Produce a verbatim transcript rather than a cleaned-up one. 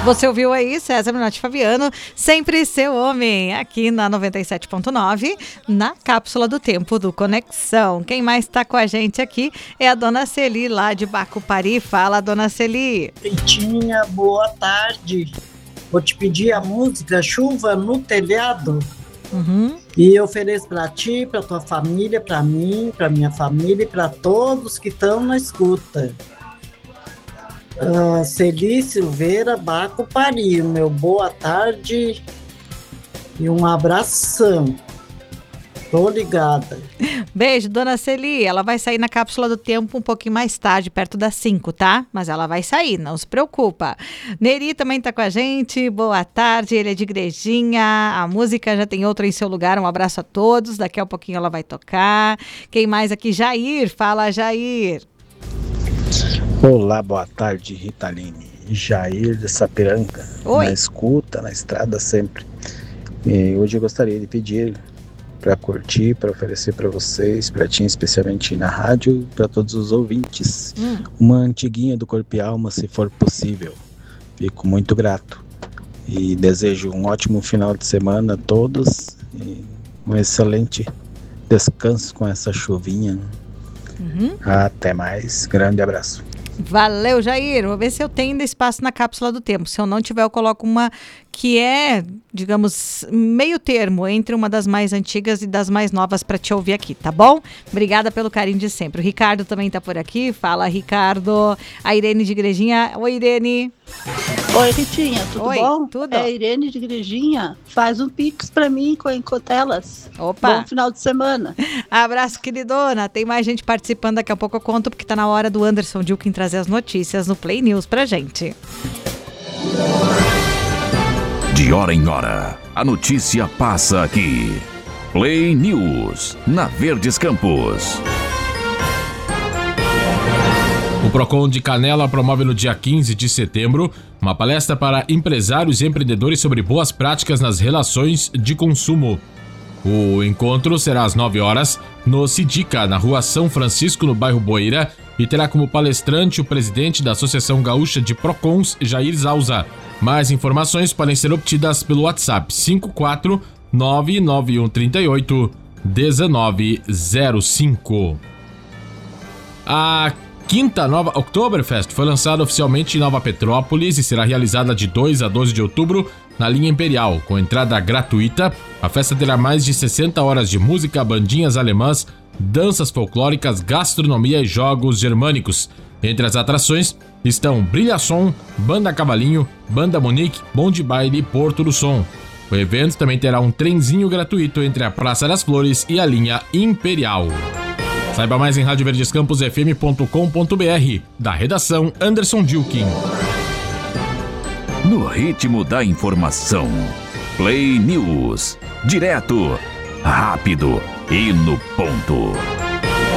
Você ouviu aí César Menotti Fabiano, Sempre Seu Homem, aqui na noventa e sete ponto nove, na Cápsula do Tempo do Conexão. Quem mais está com a gente aqui é a Dona Celi, lá de Bacupari. Fala, Dona Celi. Ritinha, boa tarde. Vou te pedir a música Chuva no Telhado. Uhum. E eu ofereço para ti, para tua família, para mim, para minha família e para todos que estão na escuta. Uh, Celi Silveira, Bacupari, meu boa tarde e um abração. Tô ligada. Beijo, Dona Celi. Ela vai sair na Cápsula do Tempo um pouquinho mais tarde, perto das cinco, tá? Mas ela vai sair, não se preocupa. Neri também tá com a gente. Boa tarde, ele é de Igrejinha. A música já tem outra em seu lugar. Um abraço a todos. Daqui a pouquinho ela vai tocar. Quem mais aqui? Jair. Fala, Jair. Olá, boa tarde, Ritaline. Jair de Sapiranga. Oi. Na escuta, na estrada sempre. E hoje eu gostaria de pedir para curtir, para oferecer para vocês, para ti especialmente na rádio, para todos os ouvintes, hum. uma antiguinha do Corpo e Alma, se for possível. Fico muito grato e desejo um ótimo final de semana a todos e um excelente descanso com essa chuvinha. Uhum. Até mais, grande abraço. Valeu, Jair. Vou ver se eu tenho ainda espaço na Cápsula do Tempo. Se eu não tiver, eu coloco uma que é, digamos, meio termo entre uma das mais antigas e das mais novas para te ouvir aqui, tá bom? Obrigada pelo carinho de sempre. O Ricardo também tá por aqui. Fala, Ricardo. A Irene de Igrejinha. Oi, Irene. Oi, Ritinha, tudo Oi, bom? Tudo. É a Irene de Igrejinha. Faz um pix pra mim com a Encotelas. Opa. Bom final de semana. Abraço, queridona. Tem mais gente participando, daqui a pouco eu conto, porque tá na hora do Anderson Dilkin trazer as notícias no Play News pra gente. De hora em hora, a notícia passa aqui. Play News, na Verdes Campos. O Procon de Canela promove no dia quinze de setembro uma palestra para empresários e empreendedores sobre boas práticas nas relações de consumo. O encontro será às nove horas no Sidica, na rua São Francisco, no bairro Boeira, e terá como palestrante o presidente da Associação Gaúcha de Procons, Jair Zauza. Mais informações podem ser obtidas pelo WhatsApp cinco quatro nove nove um três oito um nove zero cinco. A quinta nova Oktoberfest foi lançada oficialmente em Nova Petrópolis e será realizada de dois a doze de outubro na linha Imperial. Com entrada gratuita, a festa terá mais de sessenta horas de música, bandinhas alemãs, danças folclóricas, gastronomia e jogos germânicos. Entre as atrações estão Brilhação, Banda Cavalinho, Banda Munique, Bonde Baile e Porto do Som. O evento também terá um trenzinho gratuito entre a Praça das Flores e a linha Imperial. Saiba mais em rádio verdes campos f m ponto com ponto b r. Da redação, Anderson Dilkin. No ritmo da informação. Play News. Direto, rápido e no ponto.